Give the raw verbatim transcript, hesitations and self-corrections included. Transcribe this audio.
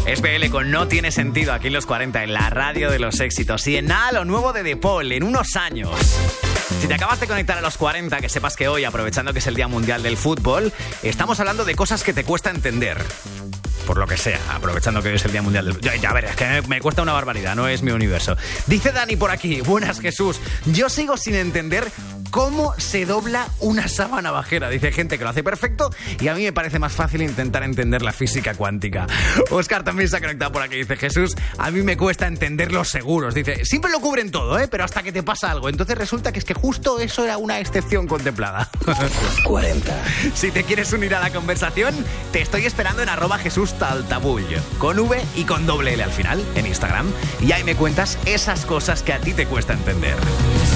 Es B L con No Tiene Sentido aquí en los cuarenta, en la radio de los éxitos. Y en nada, lo nuevo de De Paul, en unos años. Si te acabas de conectar a los cuarenta, que sepas que hoy, aprovechando que es el Día Mundial del Fútbol, estamos hablando de cosas que te cuesta entender. Por lo que sea, aprovechando que hoy es el Día Mundial del... Ya, ya verás, que me cuesta una barbaridad, no es mi universo. Dice Dani por aquí, buenas Jesús, yo sigo sin entender cómo se dobla una sábana bajera. Dice gente que lo hace perfecto y a mí me parece más fácil intentar entender la física cuántica. Óscar también se ha conectado por aquí, dice Jesús, a mí me cuesta entender los seguros. Dice, siempre lo cubren todo, ¿eh? Pero hasta que te pasa algo. Entonces resulta que es que justo eso era una excepción contemplada. cuarenta. Si te quieres unir a la conversación, te estoy esperando en arroba Jesús Taltabull, con V y con doble L al final, en Instagram. Y ahí me cuentas esas cosas que a ti te cuesta entender.